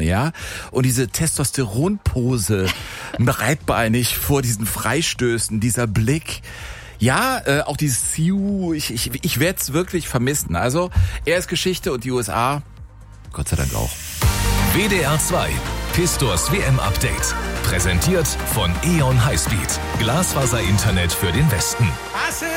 mehr. Und diese Testosteronpose, breitbeinig vor diesen Freistößen, dieser Blick. Ja, auch dieses Siu, ich werde es wirklich vermissen. Also, er ist Geschichte und die USA, Gott sei Dank auch. WDR 2, Pistors WM-Update. Präsentiert von E.ON Highspeed. Glasfaser-Internet für den Westen.